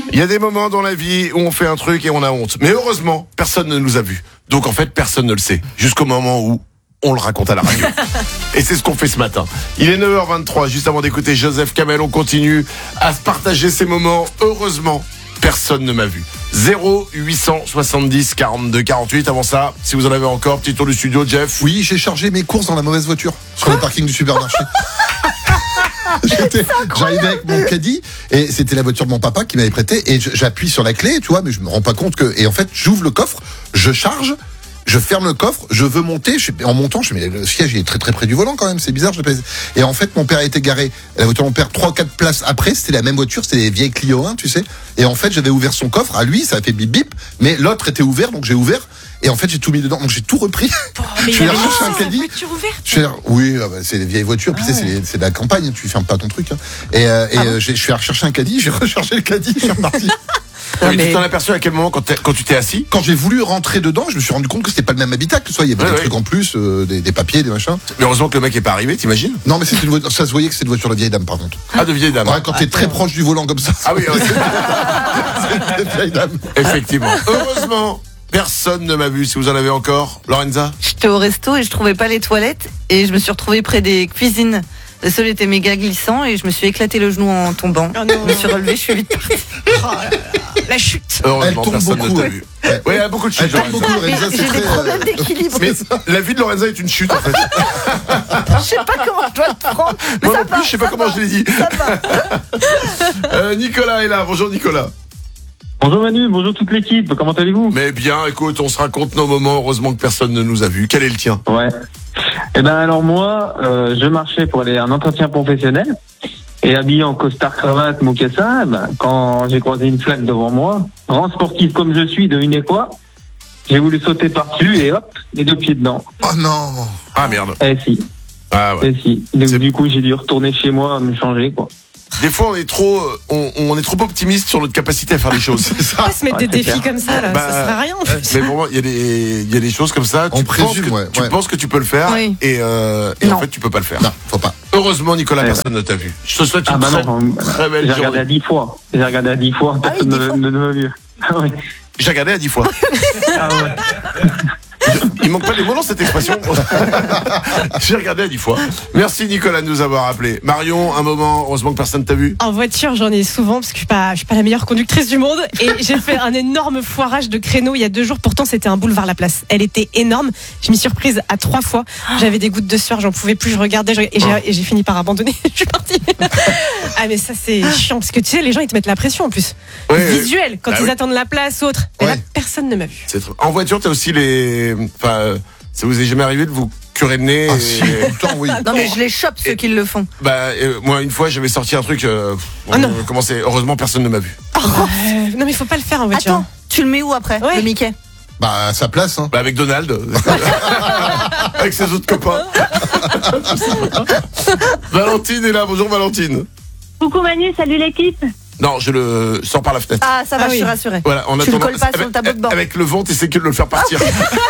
Il y a des moments dans la vie où on fait un truc et on a honte. Mais heureusement, personne ne nous a vus. Donc en fait, personne ne le sait. Jusqu'au moment où on le raconte à la radio. Et c'est ce qu'on fait ce matin. Il est 9h23, juste avant d'écouter Joseph Kamel, on continue à se partager ces moments. Heureusement, personne ne m'a vu. 0870 42 48. Avant ça, si vous en avez encore, petit tour du studio, Jeff. Oui, j'ai chargé mes courses dans la mauvaise voiture sur le parking du supermarché. J'arrivais avec mon caddie et c'était la voiture de mon papa qui m'avait prêté et j'appuie sur la clé, tu vois, mais je me rends pas compte que, et en fait j'ouvre le coffre, je charge, je ferme le coffre, je veux monter, en montant, je me dis, mais le siège il est très très près du volant quand même, c'est bizarre, je pèse. Et en fait mon père était garé, la voiture de mon père 3 ou 4 places après, c'était la même voiture, c'était les vieilles Clio 1, tu sais. Et en fait j'avais ouvert son coffre, à lui ça a fait bip bip, mais l'autre était ouvert, donc j'ai ouvert. Et en fait, j'ai tout mis dedans, donc j'ai tout repris. Mais je suis allé chercher un caddie. Oui, c'est les vieilles voitures. Puis c'est de la campagne, tu fermes pas ton truc. Hein. Je suis allé chercher un caddie, j'ai rechargé le caddie, je suis reparti. Tu t'en aperçu à quel moment quand tu t'es assis? Quand j'ai voulu rentrer dedans, je me suis rendu compte que c'était pas le même habitacle. Soit il y avait des trucs en plus, des papiers, des machins. Mais heureusement que le mec est pas arrivé, t'imagines? Non, mais c'était une voiture, ça se voyait que c'était une voiture de vieille dame, par contre. Ah, de vieille dame. Ouais, quand t'es très proche du volant comme ça. Ah oui, c'est une vieille dame. Effectivement. Heureusement. Personne ne m'a vu. Si vous en avez encore, Lorenza? J'étais au resto et je trouvais pas les toilettes et je me suis retrouvée près des cuisines. Le sol était méga glissant et je me suis éclaté le genou en tombant. Oh non. Je me suis relevée, je suis vite partie. La chute. Heureusement, Elle tombe personne beaucoup, ne t'a vu. Ouais, il y a beaucoup de chutes. Elle tombe beaucoup, Lorenza, J'ai c'est des très... problèmes d'équilibre. Mais la vie de Lorenza est une chute, en fait. Je sais pas comment je dois le prendre. Mais Moi ça non plus, je sais pas comment je l'ai dit. Nicolas est là. Bonjour, Nicolas. Bonjour Manu, bonjour toute l'équipe, comment allez-vous? Mais bien, écoute, on se raconte nos moments. Heureusement que personne ne nous a vus. Quel est le tien? Ouais. Eh ben alors moi, je marchais pour aller à un entretien professionnel et habillé en costard cravate mocassin, quand j'ai croisé une flaque devant moi, grand sportif comme je suis, devinez quoi? J'ai voulu sauter par-dessus et hop, les 2 pieds dedans. Oh non. Ah merde. Eh si, Ah ouais. Du coup j'ai dû retourner chez moi, me changer quoi. Des fois, on est trop optimiste sur notre capacité à faire des choses. C'est ça. Pas se mettre des défis clair. comme ça, là, ça sert à rien. En fait. Mais bon, il y a des choses comme ça. On présume, Tu penses que tu peux le faire, Oui. et en fait, tu peux pas le faire. Non, faut pas. Heureusement, Nicolas, Ouais. personne ne t'a vu. Je te souhaite une très belle J'ai journée. regardé à 10 fois. J'ai regardé à 10 fois, personne ne m'a vu. Ah ouais. J'ai regardé à 10 fois. Ah ouais. Il manque pas des mots dans cette expression. J'ai regardé à 10 fois. Merci Nicolas de nous avoir appelé. Marion, un moment, heureusement que personne t'a vu. En voiture, j'en ai souvent parce que je suis pas la meilleure conductrice du monde et j'ai fait un énorme foirage de créneau il y a 2 jours. Pourtant, c'était un boulevard La Place. Elle était énorme. Je m'y suis reprise à 3 fois. J'avais des gouttes de sueur, j'en pouvais plus. Je regardais et j'ai fini par abandonner. Je suis partie. Ah mais ça c'est chiant parce que tu sais, les gens ils te mettent la pression en plus. Visuel quand ils attendent la place ou autre. Et là, personne ne m'a vu. En voiture, t'as aussi ça vous est jamais arrivé de vous curer le nez? Ah si, tout le temps, oui. Non mais je les chope ceux qui le font. Moi, une fois, j'avais sorti un truc. Heureusement, personne ne m'a vu. Non mais faut pas le faire en voiture. Attends, tu le mets où après, Ouais. le Mickey? Bah, à sa place, hein. Avec Donald. Avec ses autres copains. Valentine est là. Bonjour Valentine. Coucou Manu, salut l'équipe. Non, je le sors par la fenêtre. Ah ça va, Ah je suis oui. rassurée. Voilà, en Tu le attendant, colles pas sur le tableau de bord. avec le vent, t'essaies que de le faire partir.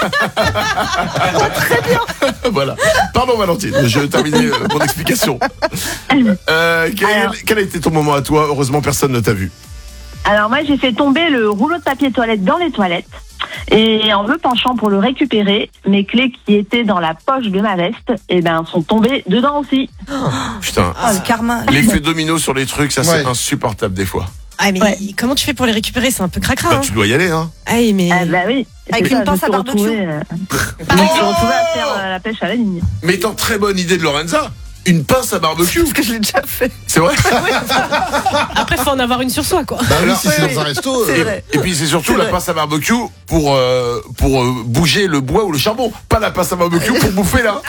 Très bien. Voilà. Pardon Valentine, je termine mon explication. Quel a été ton moment à toi? Heureusement, personne ne t'a vu. Alors moi j'ai fait tomber le rouleau de papier toilette dans les toilettes et en me penchant pour le récupérer, mes clés qui étaient dans la poche de ma veste, sont tombées dedans aussi. Putain. Oh le karma. L'effet domino sur les trucs, ça c'est Ouais. insupportable des fois. Ah mais Ouais. comment tu fais pour les récupérer? C'est un peu cracra. Bah, Hein. tu dois y aller, hein. Ah mais Ah bah oui. Avec C'est une ça, pince je me à suis barbecue. retrouvée, je me suis retrouvée à faire la pêche à la ligne. Mais étant très bonne idée de Lorenza, une pince à barbecue. Parce que je l'ai déjà fait. C'est vrai. après faut en avoir une sur soi quoi. Bah oui, si c'est dans un resto. C'est vrai. Et puis c'est surtout C'est la vrai. pince à barbecue pour bouger le bois ou le charbon, pas la pince à barbecue pour bouffer là.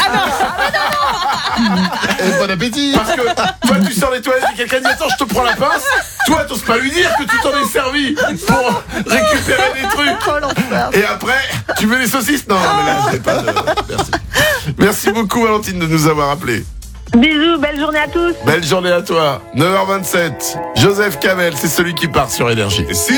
Bon appétit. Parce que toi tu sors les toilettes et quelqu'un dit attends je te prends la pince, toi t'oses pas lui dire que tu t'en es servi pour récupérer des trucs. Et après tu veux les saucisses? Non mais là c'est pas de... Merci. Merci beaucoup Valentine de nous avoir appelés. Bisous, belle journée à tous. Belle journée à toi. 9h27. Joseph Kamel, c'est celui qui part sur Énergie. Et si